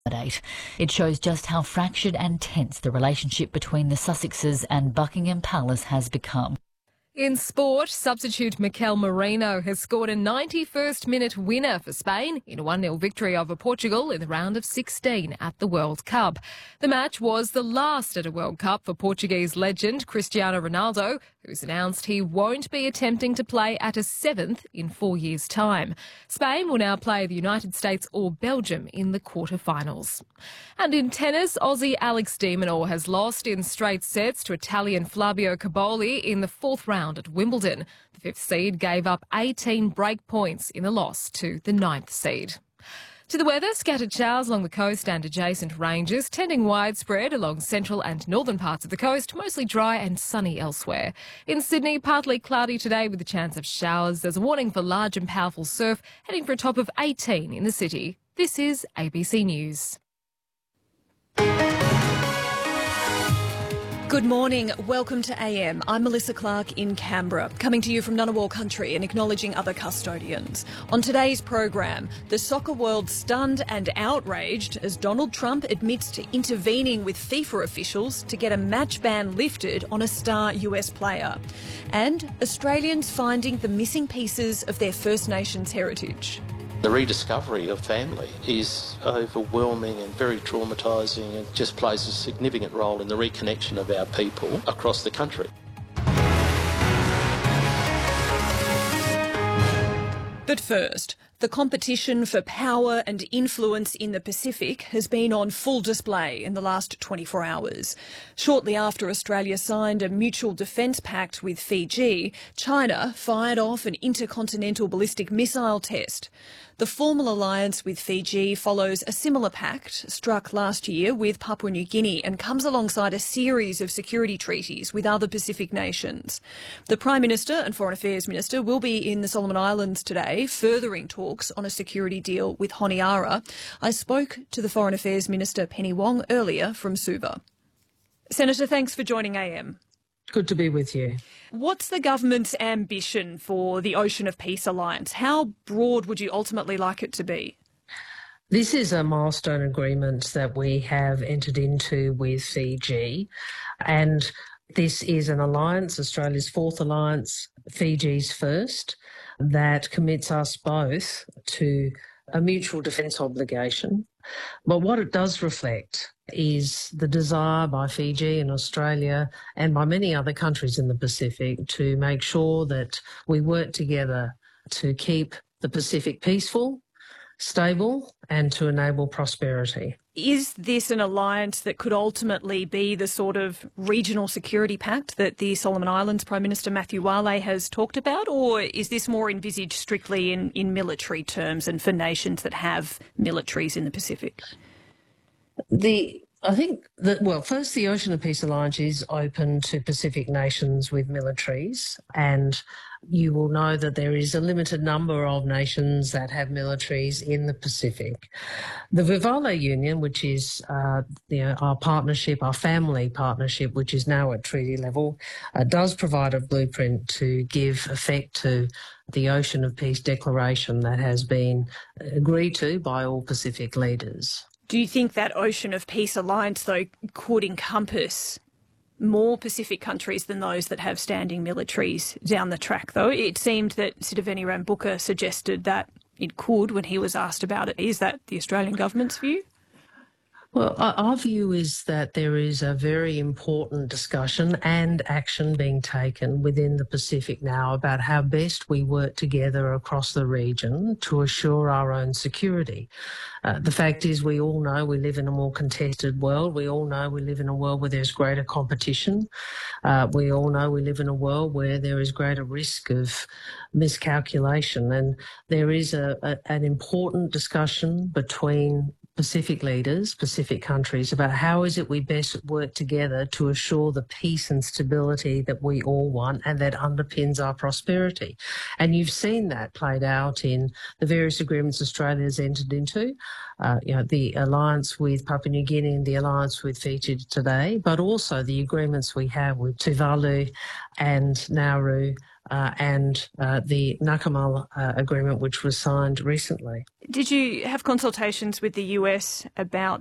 It shows just how fractured and tense the relationship between the Sussexes and Buckingham Palace has become. In sport, substitute Mikel Merino has scored a 91st-minute winner for Spain in a 1-0 victory over Portugal in the round of 16 at the World Cup. The match was the last at a World Cup for Portuguese legend Cristiano Ronaldo, who's announced he won't be attempting to play at a 7th in 4 years' time. Spain will now play the United States or Belgium in the quarterfinals. And in tennis, Aussie Alex de Minaur has lost in straight sets to Italian Flavio Cobolli in the 4th round at Wimbledon. The 5th seed gave up 18 break points in the loss to the 9th seed. To the weather, scattered showers along the coast and adjacent ranges, tending widespread along central and northern parts of the coast, mostly dry and sunny elsewhere. In Sydney, partly cloudy today with a chance of showers. There's a warning for large and powerful surf, heading for a top of 18 in the city. This is ABC News. Good morning. Welcome to AM. I'm Melissa Clark in Canberra, coming to you from Ngunnawal country and acknowledging other custodians. On today's program, the soccer world stunned and outraged as Donald Trump admits to intervening with FIFA officials to get a match ban lifted on a star US player. And Australians finding the missing pieces of their First Nations heritage. The rediscovery of family is overwhelming and very traumatising and just plays a significant role in the reconnection of our people across the country. But first, the competition for power and influence in the Pacific has been on full display in the last 24 hours. Shortly after Australia signed a mutual defence pact with Fiji, China fired off an intercontinental ballistic missile test. The formal alliance with Fiji follows a similar pact struck last year with Papua New Guinea and comes alongside a series of security treaties with other Pacific nations. The Prime Minister and Foreign Affairs Minister will be in the Solomon Islands today, furthering talks on a security deal with Honiara. I spoke to the Foreign Affairs Minister Penny Wong earlier from Suva. Senator, thanks for joining AM. Good to be with you. What's the government's ambition for the Ocean of Peace Alliance? How broad would you ultimately like it to be? This is a milestone agreement that we have entered into with Fiji, and this is an alliance, Australia's 4th alliance, Fiji's 1st, that commits us both to a mutual defence obligation. But what it does reflect is the desire by Fiji and Australia and by many other countries in the Pacific to make sure that we work together to keep the Pacific peaceful, stable, and to enable prosperity. Is this an alliance that could ultimately be the sort of regional security pact that the Solomon Islands Prime Minister Matthew Wale has talked about, or is this more envisaged strictly in military terms and for nations that have militaries in the Pacific? I think that, well, first, the Ocean of Peace Alliance is open to Pacific nations with militaries, and you will know that there is a limited number of nations that have militaries in the Pacific. The Vivale Union, which is our partnership, our family partnership, which is now at treaty level, does provide a blueprint to give effect to the Ocean of Peace Declaration that has been agreed to by all Pacific leaders. Do you think that Ocean of Peace Alliance, though, could encompass more Pacific countries than those that have standing militaries down the track, though? It seemed that Sitiveni Rabuka suggested that it could when he was asked about it. Is that the Australian government's view? Well, our view is that there is a very important discussion and action being taken within the Pacific now about how best we work together across the region to assure our own security. The fact is, we all know we live in a more contested world. We all know we live in a world where there's greater competition. We all know we live in a world where there is greater risk of miscalculation. And there is an important discussion between Pacific leaders, Pacific countries, about how is it we best work together to assure the peace and stability that we all want and that underpins our prosperity. And you've seen that played out in the various agreements Australia has entered into, the alliance with Papua New Guinea and the alliance with Fiji today, but also the agreements we have with Tuvalu and Nauru, and the Nakamal agreement, which was signed recently. Did you have consultations with the US about